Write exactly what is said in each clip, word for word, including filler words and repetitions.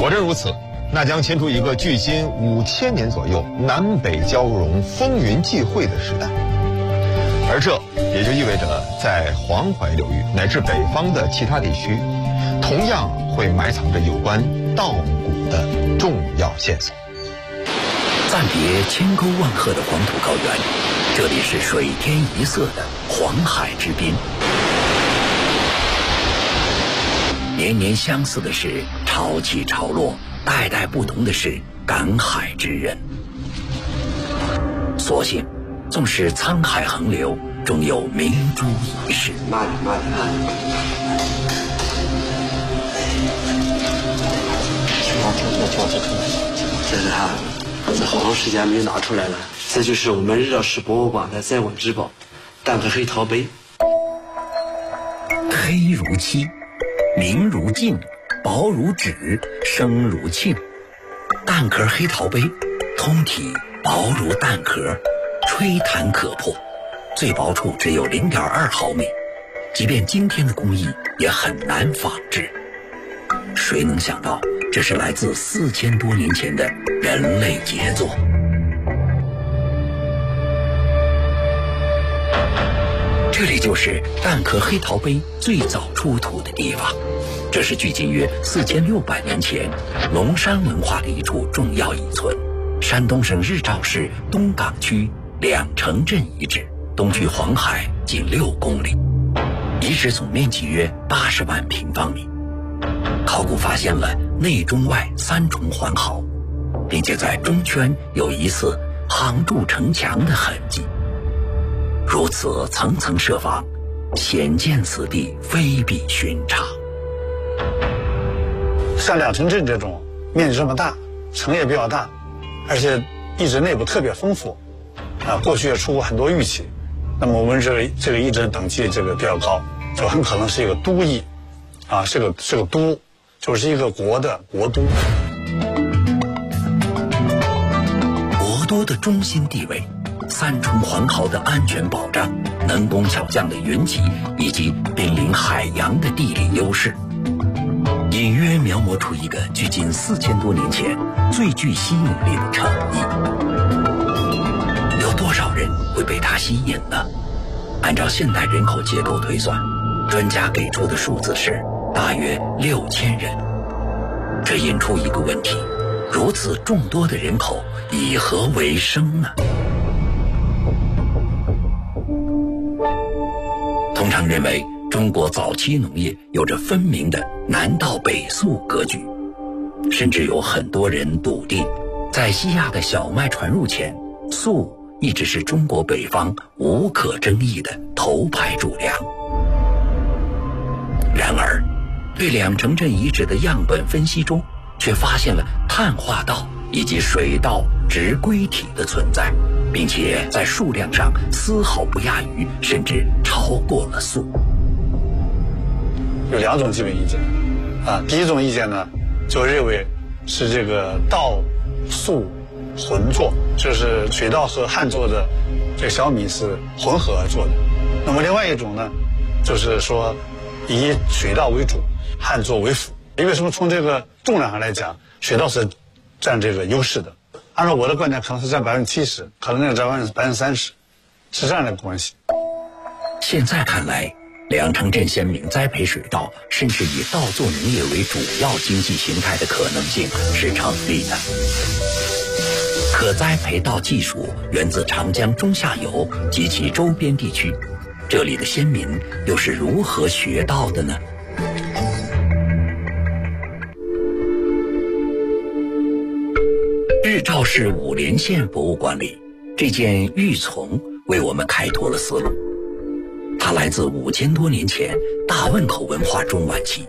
果真如此，那将牵出一个距今五千年左右南北交融、风云际会的时代。而这也就意味着，在黄淮流域乃至北方的其他地区，同样会埋藏着有关稻谷的重要线索。 暂别千沟万壑的黄土高原，这里是水天一色的黄海之滨。年年相似的是潮起潮落，代代不同的是赶海之人。所幸，纵使沧海横流，终有明珠遗世。 慢点，慢点啊！听到听到听到听到，这是他，这好长时间没拿出来了。这就是我们日照市博物馆的在馆之宝——蛋壳黑陶杯。 黑如漆，明如镜，薄如纸，声如磬。蛋壳黑陶杯，通体薄如蛋壳，吹弹可破，最薄处只有 零点二毫米，即便今天的工艺也很难仿制。谁能想到，这是来自四千多年前的人类杰作？这里就是蛋壳黑陶杯最早出土的地方，这是距今约四千六百年前龙山文化的一处重要遗存，山东省日照市东岗区两城镇遗址，东距黄海仅六公里，遗址总面积约八十万平方米。考古发现了内中外三重环壕，并且在中圈有疑似夯筑城墙的痕迹。如此层层设防，显见此地非比寻常。 像两城镇这种面积这么大，城也比较大，而且遗址内部特别丰富，啊，过去也出过很多玉器。那么我们这个这个遗址等级这个比较高，就很可能是一个都邑，啊，是个是个都，就是一个国的国都。 国都的中心地位，三重环壕的安全保障，能工巧匠的云集，以及濒临海洋的地理优势，隐约描摹出一个距今四千多年前最具吸引力的城邑。有多少人会被它吸引呢？按照现代人口结构推算，专家给出的数字是大约六千人。这引出一个问题：如此众多的人口以何为生呢？通常认为，中国早期农业有着分明的南到北粟格局，甚至有很多人笃定，在西亚的小麦传入前，粟一直是中国北方无可争议的头牌主粮。然而，对两城镇遗址的样本分析中，却发现了碳化稻以及水稻植硅体的存在，并且在数量上丝毫不亚于，甚至超过了粟。 有两种基本意见，啊，第一种意见呢，就认为是这个稻粟混作，就是水稻和旱作的这个小米是混合而做的。那么另外一种呢，就是说以水稻为主，旱作为辅。因为什么？从这个重量上来讲，水稻是占这个优势的。按照我的观点，可能是占百分之七十，可能占百分之百分之三十，是这样的关系。 现在看来，两城镇先民栽培水稻，甚至以稻作农业为主要经济形态的可能性是成立的。可栽培稻技术源自长江中下游及其周边地区，这里的先民又是如何学稻的呢？日照市五莲县博物馆里，这件玉琮为我们开拓了思路。它来自五千多年前大汶口文化中晚期。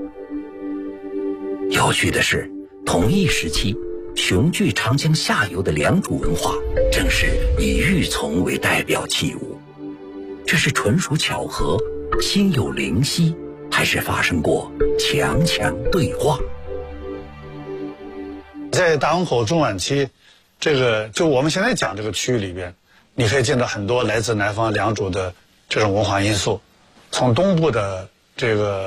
有趣的是，同一时期，雄踞长江下游的良渚文化正是以玉琮为代表器物。这是纯属巧合，心有灵犀，还是发生过强强对话？ 在大汶口中晚期，这个就我们现在讲这个区域里边，你可以见到很多来自南方良渚的这种文化因素，从东部的这个